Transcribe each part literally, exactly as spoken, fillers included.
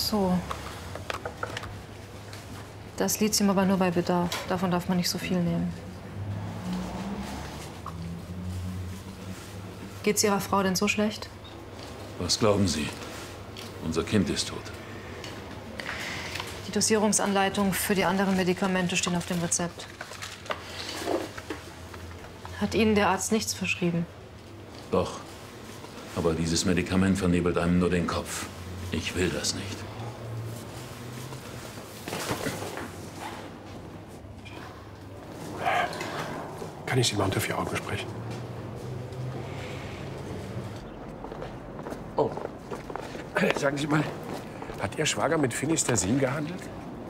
so. Das Lithium aber nur bei Bedarf. Davon darf man nicht so viel nehmen. Geht's Ihrer Frau denn so schlecht? Was glauben Sie? Unser Kind ist tot. Die Dosierungsanleitungen für die anderen Medikamente stehen auf dem Rezept. Hat Ihnen der Arzt nichts verschrieben? Doch. Aber dieses Medikament vernebelt einem nur den Kopf. Ich will das nicht. Kann ich Sie mal unter vier Augen sprechen? Oh. Sagen Sie mal, hat Ihr Schwager mit Phenestersin gehandelt?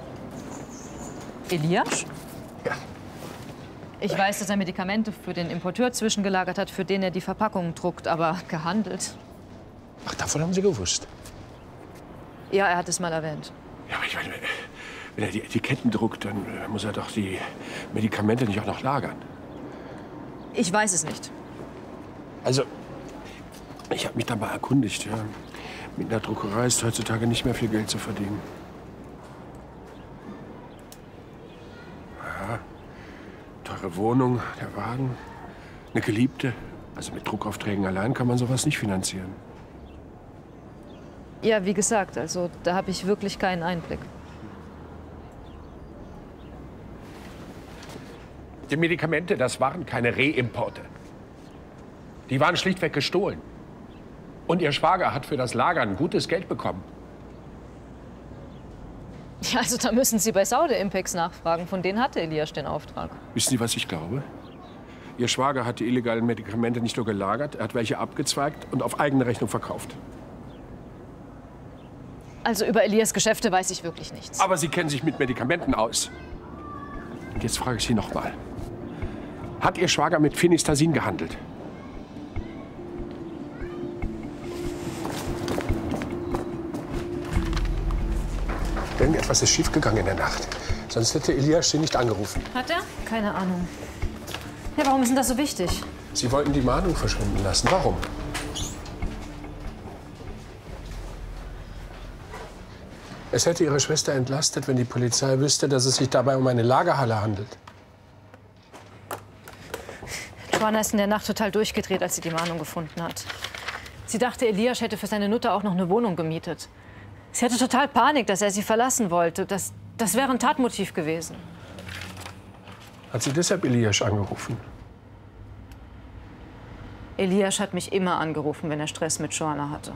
Elias? Ja. Ich weiß, dass er Medikamente für den Importeur zwischengelagert hat, für den er die Verpackungen druckt, aber gehandelt. Ach, davon haben Sie gewusst? Ja, er hat es mal erwähnt. Ja, aber ich meine, wenn er die Etiketten druckt, dann äh, muss er doch die Medikamente nicht auch noch lagern. Ich weiß es nicht. Also, ich habe mich da mal erkundigt. Ja. Mit einer Druckerei ist heutzutage nicht mehr viel Geld zu verdienen. Ja, teure Wohnung, der Wagen, eine Geliebte. Also mit Druckaufträgen allein kann man sowas nicht finanzieren. Ja, wie gesagt, also da habe ich wirklich keinen Einblick. Die Medikamente, das waren keine Reimporte. Die waren schlichtweg gestohlen. Und Ihr Schwager hat für das Lagern gutes Geld bekommen. Ja, also da müssen Sie bei Saude Impex nachfragen. Von denen hatte Elias den Auftrag. Wissen Sie, was ich glaube? Ihr Schwager hat die illegalen Medikamente nicht nur gelagert, er hat welche abgezweigt und auf eigene Rechnung verkauft. Also über Elias Geschäfte weiß ich wirklich nichts. Aber Sie kennen sich mit Medikamenten aus. Und jetzt frage ich Sie noch mal. Hat Ihr Schwager mit Phenestersin gehandelt? Irgendetwas ist schiefgegangen in der Nacht. Sonst hätte Elias Sie nicht angerufen. Hat er? Keine Ahnung. Ja, warum ist denn das so wichtig? Sie wollten die Mahnung verschwinden lassen. Warum? Es hätte Ihre Schwester entlastet, wenn die Polizei wüsste, dass es sich dabei um eine Lagerhalle handelt. Joanna ist in der Nacht total durchgedreht, als sie die Mahnung gefunden hat. Sie dachte, Elias hätte für seine Nutte auch noch eine Wohnung gemietet. Sie hatte total Panik, dass er sie verlassen wollte. Das, das wäre ein Tatmotiv gewesen. Hat sie deshalb Elias angerufen? Elias hat mich immer angerufen, wenn er Stress mit Joanna hatte.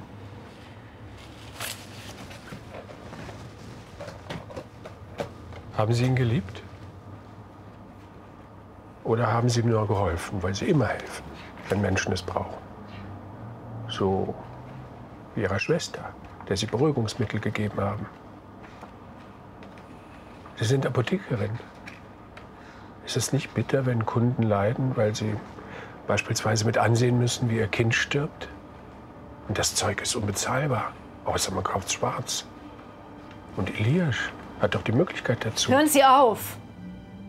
Haben Sie ihn geliebt? Oder haben Sie ihm nur geholfen, weil Sie immer helfen, wenn Menschen es brauchen? So wie Ihrer Schwester, der Sie Beruhigungsmittel gegeben haben. Sie sind Apothekerin. Ist es nicht bitter, wenn Kunden leiden, weil sie beispielsweise mit ansehen müssen, wie ihr Kind stirbt? Und das Zeug ist unbezahlbar, außer man kauft es schwarz. Und Elias hat doch die Möglichkeit dazu. Hören Sie auf!